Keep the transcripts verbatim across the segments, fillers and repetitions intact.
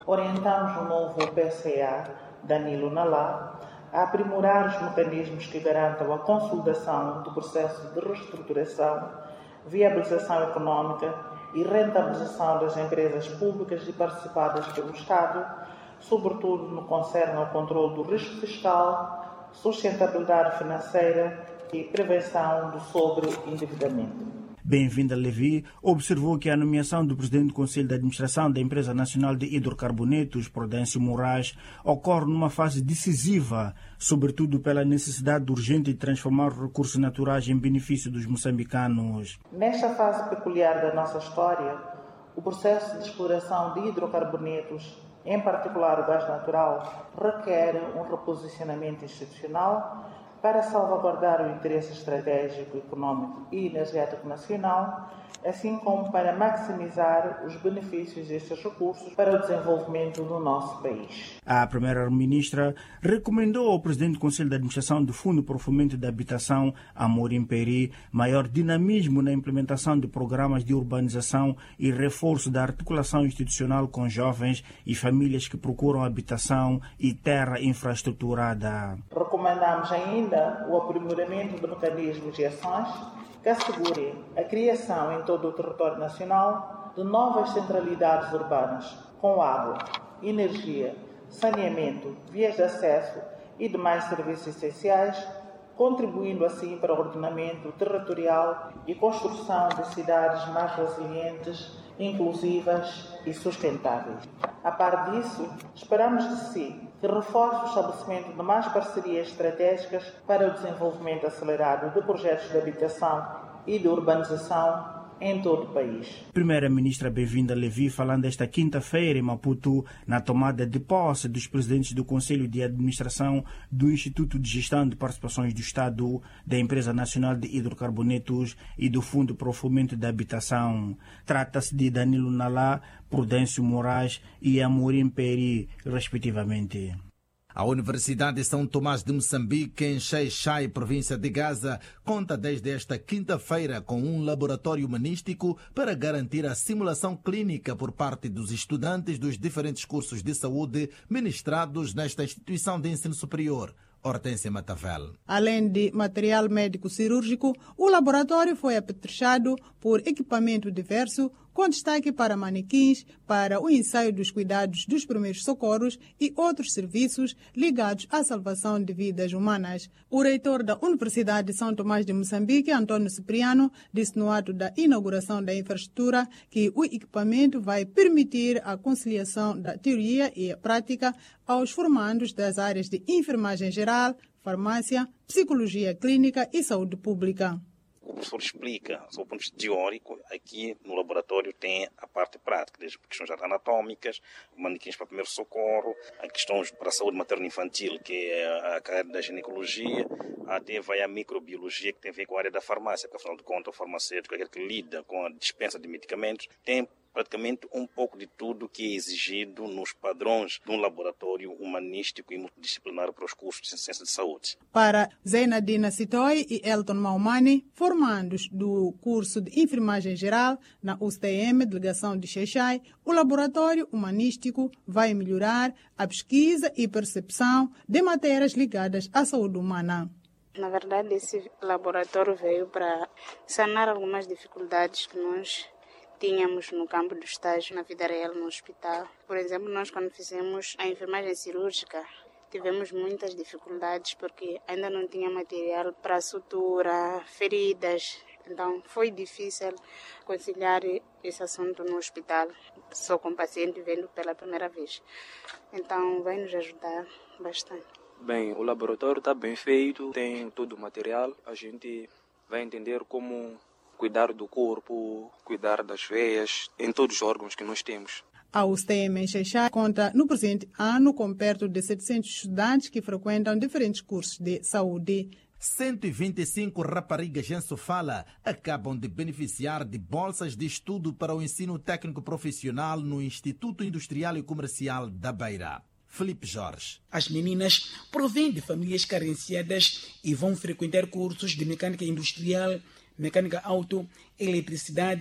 Orientamos o novo P C A, Danilo Nalá, a aprimorar os mecanismos que garantam a consolidação do processo de reestruturação, viabilização econômica e rentabilização das empresas públicas e participadas pelo Estado, sobretudo no que concerne ao controle do risco fiscal, sustentabilidade financeira e prevenção do sobreendividamento. Bem-vinda, Levi, observou que a nomeação do presidente do Conselho de Administração da Empresa Nacional de Hidrocarbonetos, Prudêncio Moraes, ocorre numa fase decisiva, sobretudo pela necessidade urgente de transformar os recursos naturais em benefício dos moçambicanos. Nesta fase peculiar da nossa história, o processo de exploração de hidrocarbonetos, em particular o gás natural, requer um reposicionamento institucional para salvaguardar o interesse estratégico, econômico e energético nacional, assim como para maximizar os benefícios destes recursos para o desenvolvimento do nosso país. A primeira-ministra recomendou ao presidente do Conselho de Administração do Fundo para o Fomento da Habitação, Amorim Peri, maior dinamismo na implementação de programas de urbanização e reforço da articulação institucional com jovens e famílias que procuram habitação e terra infraestruturada. Recomendamos ainda o aprimoramento de mecanismos e ações que assegurem a criação em todo o território nacional de novas centralidades urbanas com água, energia, saneamento, vias de acesso e demais serviços essenciais, contribuindo assim para o ordenamento territorial e construção de cidades mais resilientes, inclusivas e sustentáveis. A par disso, esperamos de si que reforce o estabelecimento de mais parcerias estratégicas para o desenvolvimento acelerado de projetos de habitação e de urbanização em todo o país. Primeira-ministra Bem-vinda Levi, falando esta quinta-feira em Maputo, na tomada de posse dos presidentes do Conselho de Administração do Instituto de Gestão de Participações do Estado, da Empresa Nacional de Hidrocarbonetos e do Fundo para o Fomento da Habitação. Trata-se de Danilo Nalá, Prudêncio Moraes e Amorim Peri, respectivamente. A Universidade de São Tomás de Moçambique, em Xai-Xai, província de Gaza, conta desde esta quinta-feira com um laboratório humanístico para garantir a simulação clínica por parte dos estudantes dos diferentes cursos de saúde ministrados nesta instituição de ensino superior. Hortência Matavel. Além de material médico cirúrgico, o laboratório foi apetrechado por equipamento diverso, com destaque para manequins, para o ensaio dos cuidados dos primeiros socorros e outros serviços ligados à salvação de vidas humanas. O reitor da Universidade de São Tomás de Moçambique, Antônio Cipriano, disse no ato da inauguração da infraestrutura que o equipamento vai permitir a conciliação da teoria e a prática aos formandos das áreas de enfermagem geral, farmácia, psicologia clínica e saúde pública. O professor explica, sob o ponto de vista teórico, aqui no laboratório tem a parte prática, desde questões anatômicas, manequins para primeiro socorro, a questões para a saúde materno-infantil, que é a área da ginecologia, até vai a microbiologia, que tem a ver com a área da farmácia, porque afinal de contas o farmacêutico é aquele que lida com a dispensa de medicamentos, tem praticamente um pouco de tudo que é exigido nos padrões de um laboratório humanístico e multidisciplinar para os cursos de ciência de saúde. Para Zeinadina Sitoi e Elton Maumani, formandos do curso de enfermagem geral na U S T M, delegação de Xai-Xai, o laboratório humanístico vai melhorar a pesquisa e percepção de matérias ligadas à saúde humana. Na verdade, esse laboratório veio para sanar algumas dificuldades que nós tínhamos no campo do estágio, na vida real, no hospital. Por exemplo, nós quando fizemos a enfermagem cirúrgica, tivemos muitas dificuldades porque ainda não tinha material para sutura, feridas. Então, foi difícil conciliar esse assunto no hospital, só com o paciente vendo pela primeira vez. Então, vai nos ajudar bastante. Bem, o laboratório está bem feito, tem todo o material. A gente vai entender como cuidar do corpo, cuidar das veias, em todos os órgãos que nós temos. A U S T M em Xai-Xai conta no presente ano com perto de setecentos estudantes que frequentam diferentes cursos de saúde. cento e vinte e cinco raparigas em Sofala acabam de beneficiar de bolsas de estudo para o ensino técnico profissional no Instituto Industrial e Comercial da Beira. Felipe Jorge. As meninas provêm de famílias carenciadas e vão frequentar cursos de mecânica industrial, mecânica auto, eletricidade,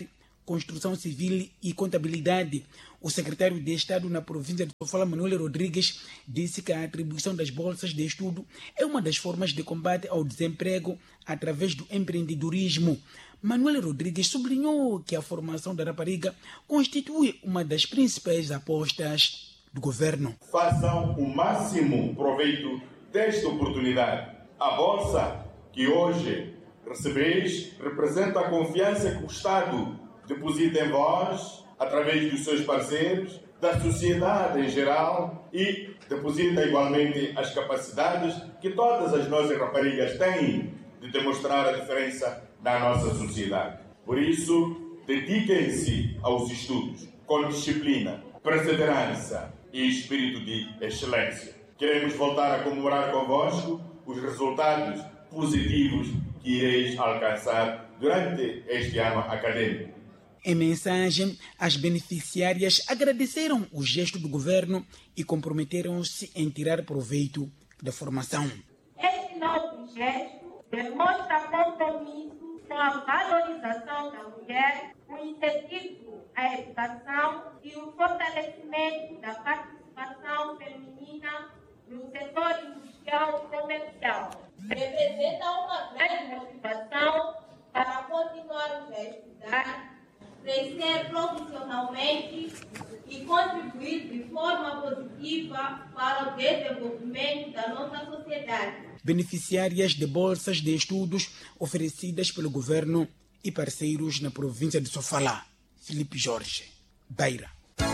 Construção Civil e Contabilidade. O secretário de Estado na província de Sofala, Manuel Rodrigues, disse que a atribuição das bolsas de estudo é uma das formas de combate ao desemprego através do empreendedorismo. Manuel Rodrigues sublinhou que a formação da rapariga constitui uma das principais apostas do governo. Façam o máximo proveito desta oportunidade. A bolsa que hoje recebeis representa a confiança que o Estado deposita em vós, através dos seus parceiros, da sociedade em geral, e deposita igualmente as capacidades que todas as nossas raparigas têm de demonstrar a diferença na nossa sociedade. Por isso, dediquem-se aos estudos com disciplina, perseverança e espírito de excelência. Queremos voltar a comemorar convosco os resultados positivos que ireis alcançar durante este ano acadêmico. Em mensagem, as beneficiárias agradeceram o gesto do governo e comprometeram-se em tirar proveito da formação. Este novo gesto demonstra compromisso com a valorização da mulher, o incentivo à educação e o fortalecimento da participação feminina no setor industrial e comercial. Representa uma grande motivação para continuarmos a estudar, crescer profissionalmente e contribuir de forma positiva para o desenvolvimento da nossa sociedade. Beneficiárias de bolsas de estudos oferecidas pelo governo e parceiros na província de Sofala. Filipe Jorge, Beira.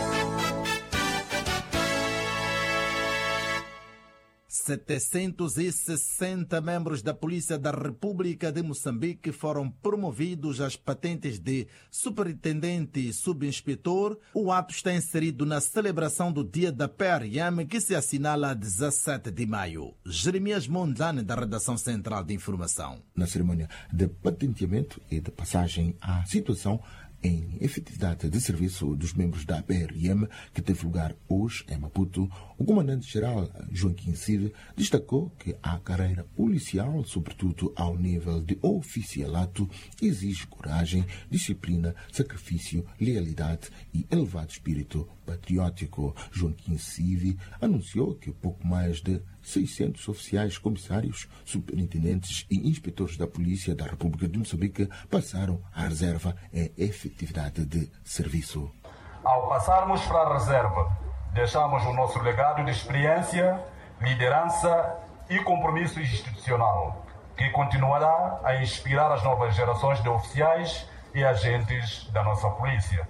setecentos e sessenta membros da Polícia da República de Moçambique foram promovidos às patentes de superintendente e subinspetor. O ato está inserido na celebração do Dia da P R M, que se assinala a dezassete de maio. Jeremias Mondlane, da Redação Central de Informação. Na cerimônia de patenteamento e de passagem à situação em efetividade de serviço dos membros da P R M, que teve lugar hoje em Maputo, o comandante-geral Joaquim Cid destacou que a carreira policial, sobretudo ao nível de oficialato, exige coragem, disciplina, sacrifício, lealidade e elevado espírito patriótico. Joaquim Cid anunciou que pouco mais de seiscentos oficiais, comissários, superintendentes e inspetores da Polícia da República de Moçambique passaram à reserva em efetividade de serviço. Ao passarmos para a reserva, deixamos o nosso legado de experiência, liderança e compromisso institucional, que continuará a inspirar as novas gerações de oficiais e agentes da nossa polícia.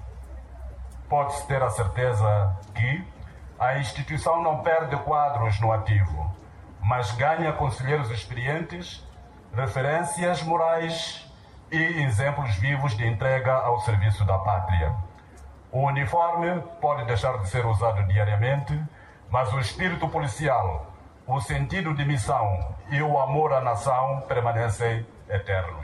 Pode-se ter a certeza que a instituição não perde quadros no ativo, mas ganha conselheiros experientes, referências morais e exemplos vivos de entrega ao serviço da pátria. O uniforme pode deixar de ser usado diariamente, mas o espírito policial, o sentido de missão e o amor à nação permanecem eternos.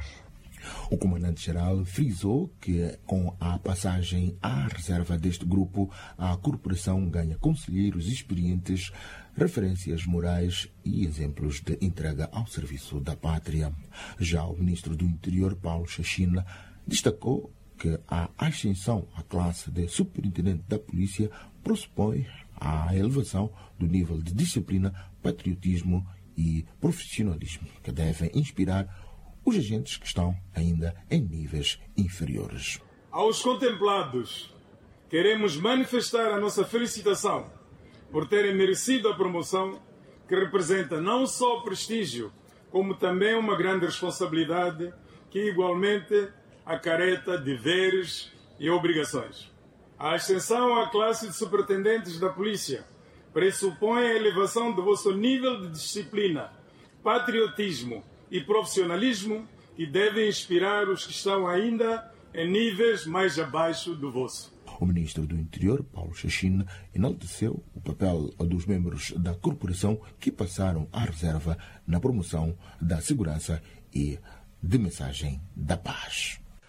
O comandante-geral frisou que, com a passagem à reserva deste grupo, a corporação ganha conselheiros experientes, referências morais e exemplos de entrega ao serviço da pátria. Já o ministro do Interior, Paulo Chachina, destacou que a ascensão à classe de superintendente da polícia pressupõe a elevação do nível de disciplina, patriotismo e profissionalismo que devem inspirar os agentes que estão ainda em níveis inferiores. Aos contemplados, queremos manifestar a nossa felicitação por terem merecido a promoção, que representa não só prestígio, como também uma grande responsabilidade que igualmente acarreta deveres e obrigações. A ascensão à classe de superintendentes da polícia pressupõe a elevação do vosso nível de disciplina, patriotismo e profissionalismo, que devem inspirar os que estão ainda em níveis mais abaixo do vosso. O ministro do Interior, Paulo Chachine, enalteceu o papel dos membros da corporação que passaram à reserva na promoção da segurança e de mensagem da paz.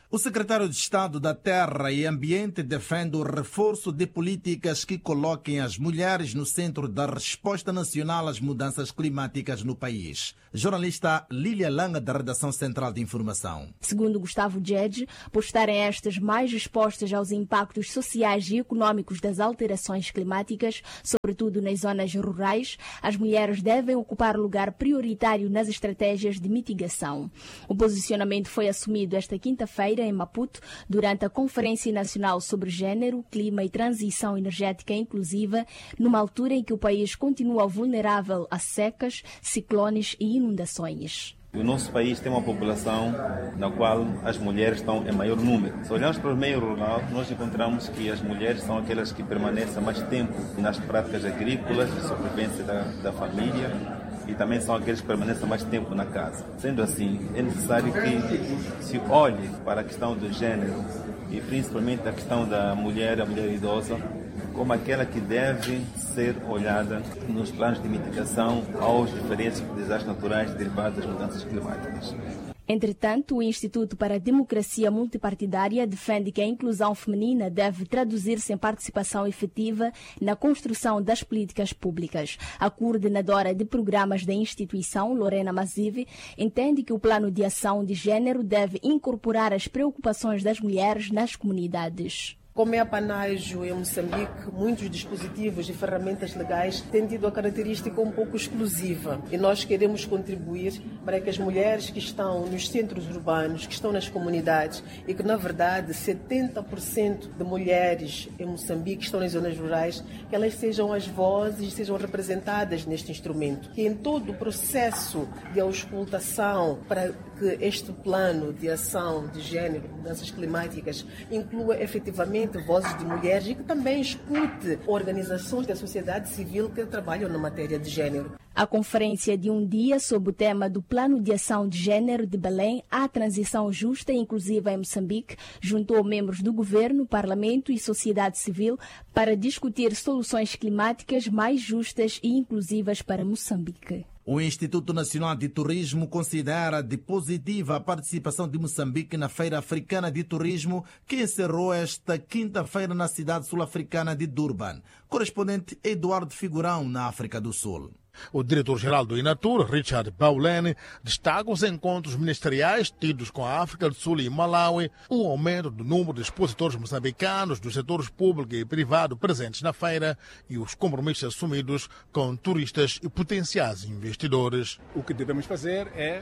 O secretário de Estado da Terra e Ambiente defende o reforço de políticas que coloquem as mulheres no centro da resposta nacional às mudanças climáticas no país. Jornalista Lília Langa, da Redação Central de Informação. Segundo Gustavo Djedje, por estarem estas mais expostas aos impactos sociais e econômicos das alterações climáticas, sobretudo nas zonas rurais, as mulheres devem ocupar lugar prioritário nas estratégias de mitigação. O posicionamento foi assumido esta quinta-feira em Maputo, durante a Conferência Nacional sobre Gênero, Clima e Transição Energética Inclusiva, numa altura em que o país continua vulnerável a secas, ciclones e inundações. O nosso país tem uma população na qual as mulheres estão em maior número. Se olharmos para o meio rural, nós encontramos que as mulheres são aquelas que permanecem mais tempo nas práticas agrícolas, de sobrevivência da, da família, e também são aqueles que permanecem mais tempo na casa. Sendo assim, é necessário que se olhe para a questão do gênero e principalmente a questão da mulher, a mulher idosa, como aquela que deve ser olhada nos planos de mitigação aos diferentes desastres naturais derivados das mudanças climáticas. Entretanto, o Instituto para a Democracia Multipartidária defende que a inclusão feminina deve traduzir-se em participação efetiva na construção das políticas públicas. A coordenadora de programas da instituição, Lorena Mazive, entende que o plano de ação de gênero deve incorporar as preocupações das mulheres nas comunidades. Como é apanágio em Moçambique, muitos dispositivos e ferramentas legais têm tido a característica um pouco exclusiva e nós queremos contribuir para que as mulheres que estão nos centros urbanos, que estão nas comunidades e que, na verdade, setenta por cento de mulheres em Moçambique estão nas zonas rurais, que elas sejam as vozes, sejam representadas neste instrumento. Que em todo o processo de auscultação para que este plano de ação de gênero, mudanças climáticas, inclua efetivamente vozes de mulheres e que também escute organizações da sociedade civil que trabalham na matéria de gênero. A conferência de um dia sob o tema do Plano de Ação de Gênero de Belém à Transição Justa e Inclusiva em Moçambique juntou membros do governo, parlamento e sociedade civil para discutir soluções climáticas mais justas e inclusivas para Moçambique. O Instituto Nacional de Turismo considera de positiva a participação de Moçambique na Feira Africana de Turismo, que encerrou esta quinta-feira na cidade sul-africana de Durban. Correspondente Eduardo Figurão, na África do Sul. O diretor-geral do Inatur, Richard Baulene, destaca os encontros ministeriais tidos com a África do Sul e Malawi, o aumento do número de expositores moçambicanos dos setores público e privado presentes na feira e os compromissos assumidos com turistas e potenciais investidores. O que devemos fazer é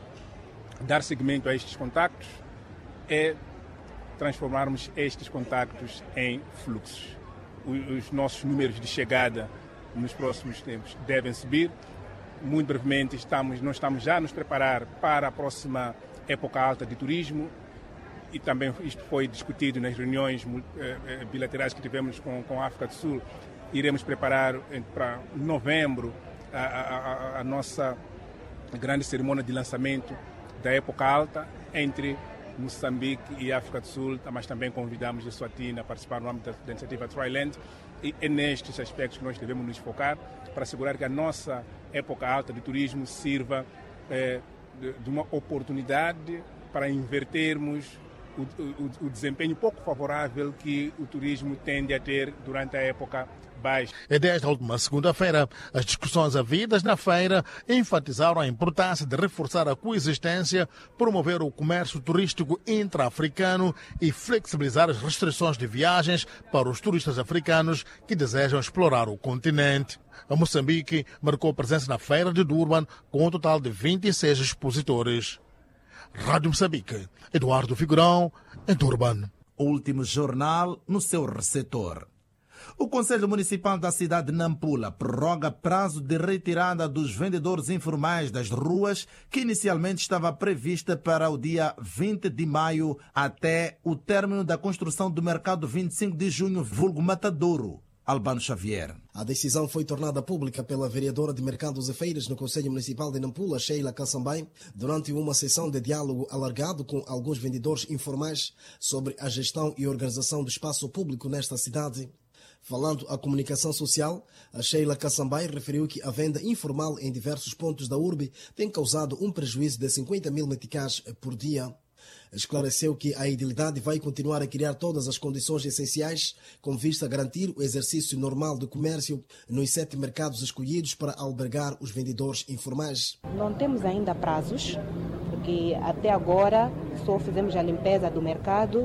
dar seguimento a estes contactos, é transformarmos estes contactos em fluxos. Os nossos números de chegada nos próximos tempos devem subir. Muito brevemente estamos, nós estamos já a nos preparar para a próxima época alta de turismo e também isto foi discutido nas reuniões eh, bilaterais que tivemos com, com a África do Sul. Iremos preparar para novembro a, a, a nossa grande cerimônia de lançamento da época alta entre Moçambique e África do Sul, mas também convidamos a Eswatini a participar no âmbito da, da iniciativa Triland. E é nestes aspectos que nós devemos nos focar para assegurar que a nossa época alta de turismo sirva eh, de, de uma oportunidade para invertermos o, o, o desempenho pouco favorável que o turismo tende a ter durante a época baixa. E desde a última segunda-feira, as discussões havidas na feira enfatizaram a importância de reforçar a coexistência, promover o comércio turístico intra-africano e flexibilizar as restrições de viagens para os turistas africanos que desejam explorar o continente. A Moçambique marcou presença na feira de Durban com um total de vinte e seis expositores. Rádio Moçambique, Eduardo Figurão, em Durban. O último jornal no seu receptor. O Conselho Municipal da cidade de Nampula prorroga prazo de retirada dos vendedores informais das ruas, que inicialmente estava prevista para o dia vinte de maio até o término da construção do mercado vinte e cinco de junho, vulgo Matadouro. Albano Xavier. A decisão foi tornada pública pela vereadora de Mercados e Feiras no Conselho Municipal de Nampula, Sheila Kassambay, durante uma sessão de diálogo alargado com alguns vendedores informais sobre a gestão e organização do espaço público nesta cidade. Falando à comunicação social, a Sheila Kassambay referiu que a venda informal em diversos pontos da urbe tem causado um prejuízo de cinquenta mil meticais por dia. Esclareceu que a edilidade vai continuar a criar todas as condições essenciais com vista a garantir o exercício normal do comércio nos sete mercados escolhidos para albergar os vendedores informais. Não temos ainda prazos, porque até agora só fizemos a limpeza do mercado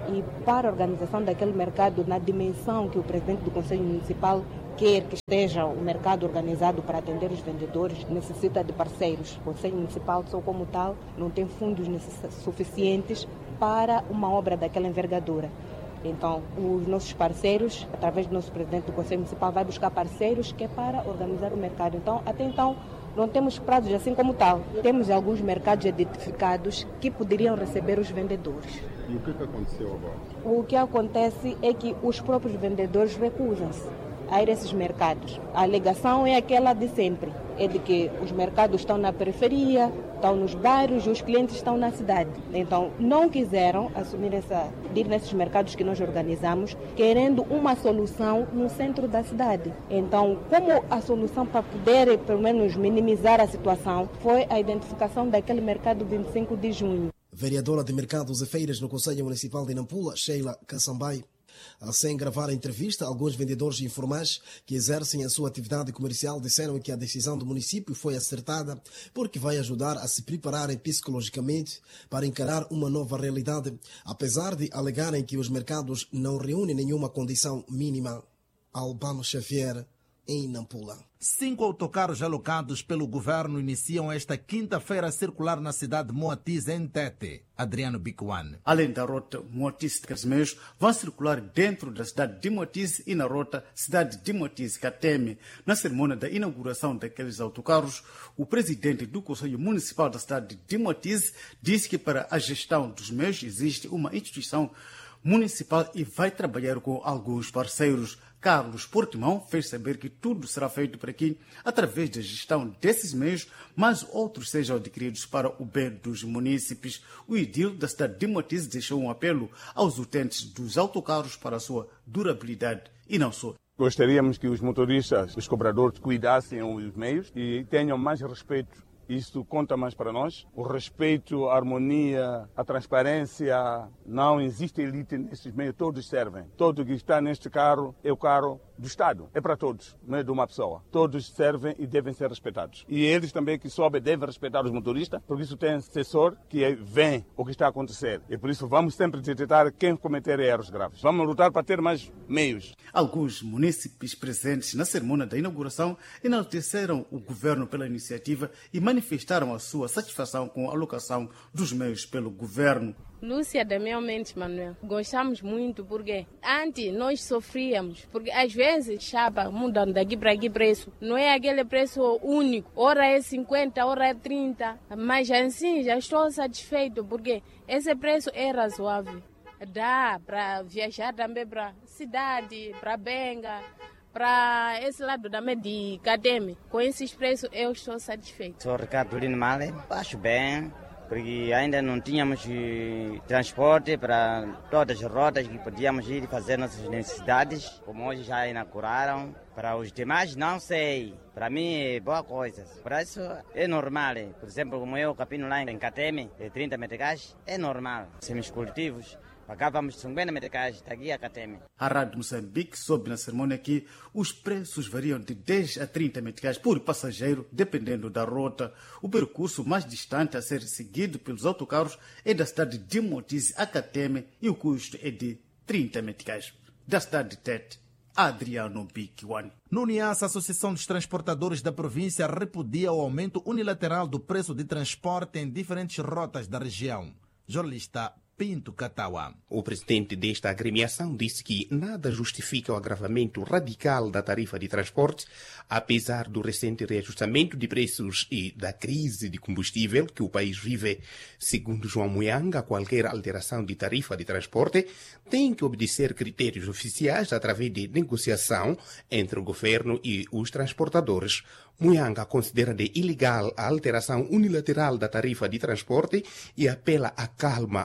e para a organização daquele mercado na dimensão que o presidente do Conselho Municipal quer que esteja o mercado organizado para atender os vendedores, necessita de parceiros. O Conselho Municipal, só como tal, não tem fundos suficientes para uma obra daquela envergadura. Então, os nossos parceiros, através do nosso presidente do Conselho Municipal, vai buscar parceiros que é para organizar o mercado. Então, até então, não temos prazos assim como tal. Temos alguns mercados identificados que poderiam receber os vendedores. E o que, que aconteceu agora? O que acontece é que os próprios vendedores recusam-se a ir a esses mercados. A alegação é aquela de sempre, é de que os mercados estão na periferia, estão nos bairros e os clientes estão na cidade. Então, não quiseram assumir essa, ir nesses mercados que nós organizamos, querendo uma solução no centro da cidade. Então, como a solução para poder, pelo menos, minimizar a situação, foi a identificação daquele mercado vinte e cinco de junho. Vereadora de Mercados e Feiras no Conselho Municipal de Nampula, Sheila Kassambay. Sem gravar a entrevista, alguns vendedores informais que exercem a sua atividade comercial disseram que a decisão do município foi acertada porque vai ajudar a se prepararem psicologicamente para encarar uma nova realidade, apesar de alegarem que os mercados não reúnem nenhuma condição mínima. Albano Xavier, em Nampula. Cinco autocarros alocados pelo governo iniciam esta quinta-feira a circular na cidade de Moatiz, em Tete. Adriano Bicuane. Além da rota Moatiz-Casmeiros, vão circular dentro da cidade de Moatiz e na rota cidade de Moatiz-Cateme. Na cerimônia da inauguração daqueles autocarros, o presidente do Conselho Municipal da cidade de Moatiz disse que para a gestão dos meios existe uma instituição municipal e vai trabalhar com alguns parceiros. Carlos Portimão fez saber que tudo será feito por aqui através da gestão desses meios, mas outros sejam adquiridos para o bem dos munícipes. O edil da cidade de Moatiz deixou um apelo aos utentes dos autocarros para a sua durabilidade e não só. Gostaríamos que os motoristas, os cobradores, cuidassem os meios e tenham mais respeito. Isso conta mais para nós. O respeito, a harmonia, a transparência. Não existe elite nesses meios, todos servem. Todo que está neste carro é o carro do Estado. É para todos, não é de uma pessoa. Todos servem e devem ser respeitados. E eles também que sobem devem respeitar os motoristas, porque isso tem assessor que vê o que está a acontecer. E por isso vamos sempre detectar quem cometer erros graves. Vamos lutar para ter mais meios. Alguns munícipes presentes na cerimônia da inauguração enalteceram o governo pela iniciativa e manifestaram a sua satisfação com a alocação dos meios pelo governo. Lúcia Damião Mendes Manuel. Gostamos muito porque antes nós sofríamos, porque às vezes chapa mudando daqui para aqui preço. Não é aquele preço único. Ora é cinquenta, ora é trinta. Mas assim já estou satisfeito porque esse preço é razoável. Dá para viajar também para cidade, para Benga, para esse lado também de Cateme. Com esses preços eu estou satisfeito. Sou Ricardo Lino Male, acho bem, porque ainda não tínhamos transporte para todas as rotas que podíamos ir fazer nossas necessidades, como hoje já inauguraram. Para os demais, não sei. Para mim é boa coisa. Para isso é normal. Por exemplo, como eu, capino lá em Cateme, de trinta meticais, é normal. Semicultivos. Pagávamos cinquenta meticais daqui a Cateme. A Rádio Moçambique soube na cerimônia que os preços variam de dez a trinta meticais por passageiro, dependendo da rota. O percurso mais distante a ser seguido pelos autocarros é da cidade de Moatiz a Cateme e o custo é de trinta meticais. Da cidade de Tete, Adriano Bicuane. No Niassa, a Associação dos Transportadores da província repudia o aumento unilateral do preço de transporte em diferentes rotas da região. Jornalista Pinto Catawa. O presidente desta agremiação disse que nada justifica o agravamento radical da tarifa de transporte, apesar do recente reajustamento de preços e da crise de combustível que o país vive. Segundo João Muyanga, qualquer alteração de tarifa de transporte tem que obedecer critérios oficiais através de negociação entre o governo e os transportadores. Muyanga considera de ilegal a alteração unilateral da tarifa de transporte e apela à calma aos transportadores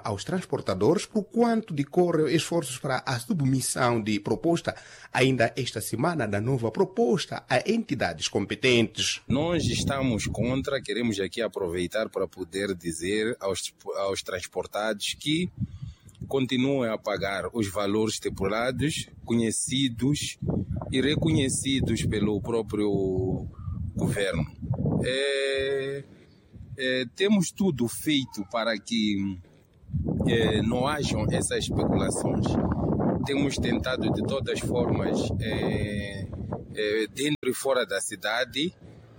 transportadores, por quanto decorrem esforços para a submissão de proposta ainda esta semana da nova proposta a entidades competentes. Nós estamos contra, queremos aqui aproveitar para poder dizer aos, aos transportados que continuem a pagar os valores estipulados, conhecidos e reconhecidos pelo próprio governo. É, é, temos tudo feito para que é, não hajam essas especulações. Temos tentado de todas as formas, é, é, dentro e fora da cidade,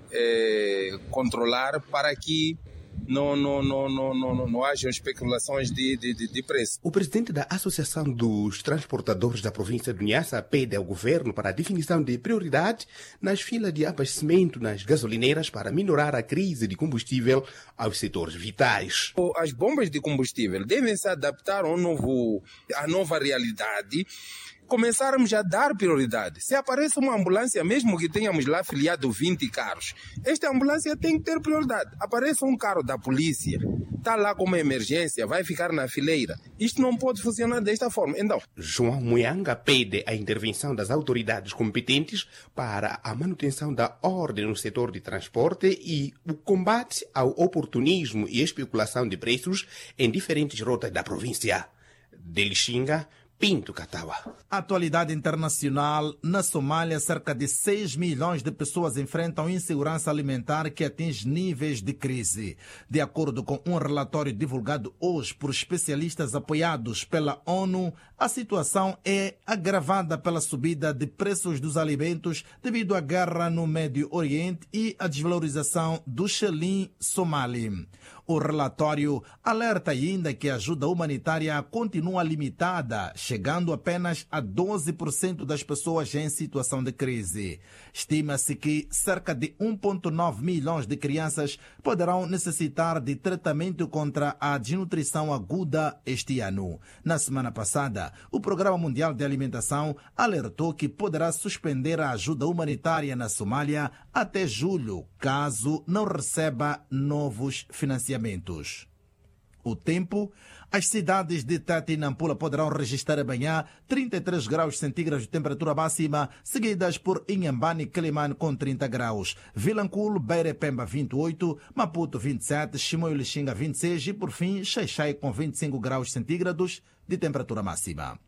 é, controlar para que Não, não, não, não, não, não hajam especulações de, de, de preço. O presidente da Associação dos Transportadores da província de Niassa pede ao governo para a definição de prioridade nas filas de abastecimento nas gasolineiras para minorar a crise de combustível aos setores vitais. As bombas de combustível devem se adaptar ao novo, à nova realidade. Começarmos a dar prioridade. Se aparece uma ambulância, mesmo que tenhamos lá filiado vinte carros, esta ambulância tem que ter prioridade. Aparece um carro da polícia, está lá com uma emergência, vai ficar na fileira. Isto não pode funcionar desta forma. Então, João Muyanga pede a intervenção das autoridades competentes para a manutenção da ordem no setor de transporte e o combate ao oportunismo e especulação de preços em diferentes rotas da província. De Lixinga, Pinto Catawa. Atualidade internacional. Na Somália, cerca de seis milhões de pessoas enfrentam insegurança alimentar que atinge níveis de crise. De acordo com um relatório divulgado hoje por especialistas apoiados pela ONU, a situação é agravada pela subida de preços dos alimentos devido à guerra no Médio Oriente e à desvalorização do xelim somali. O relatório alerta ainda que a ajuda humanitária continua limitada, chegando apenas a doze por cento das pessoas em situação de crise. Estima-se que cerca de um vírgula nove milhões de crianças poderão necessitar de tratamento contra a desnutrição aguda este ano. Na semana passada, o Programa Mundial de Alimentação alertou que poderá suspender a ajuda humanitária na Somália até julho, caso não receba novos financiamentos. O tempo. As cidades de Tete e Nampula poderão registrar amanhã trinta e três graus centígrados de temperatura máxima, seguidas por Inhambane e Quelimane com trinta graus, Vilanculo, Beira e Pemba vinte e oito, Maputo vinte e sete, Chimoio e Lixinga vinte e seis e, por fim, Xai-Xai com vinte e cinco graus centígrados de temperatura máxima.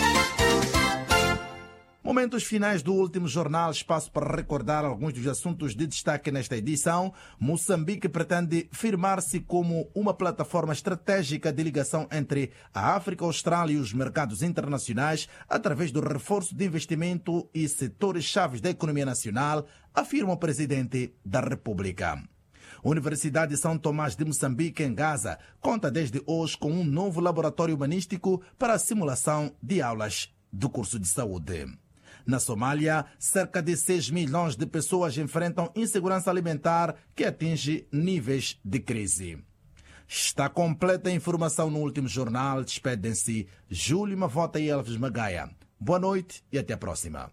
Momentos finais do último jornal, espaço para recordar alguns dos assuntos de destaque nesta edição. Moçambique pretende firmar-se como uma plataforma estratégica de ligação entre a África, a Austrália e os mercados internacionais através do reforço de investimento e setores-chave da economia nacional, afirma o presidente da República. A Universidade de São Tomás de Moçambique, em Gaza, conta desde hoje com um novo laboratório humanístico para a simulação de aulas do curso de saúde. Na Somália, cerca de seis milhões de pessoas enfrentam insegurança alimentar que atinge níveis de crise. Está completa a informação no último jornal. Despedem-se Júlio Mavota e Elvis Magaia. Boa noite e até a próxima.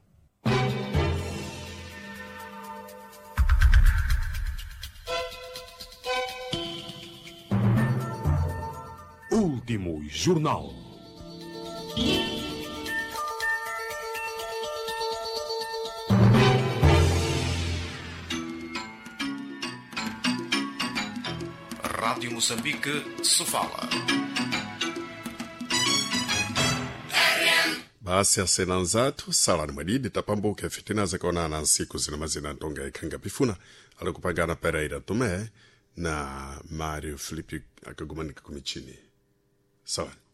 Último jornal. Rádio Moçambique se fala. Basi asenanzatu salani madidi tapambuke fitinaza konana nsiku zina mazina ntonga ikanga pifuna alikupagana Pereira Tomé na Mário Felipe akagumanika kumichini. Salani.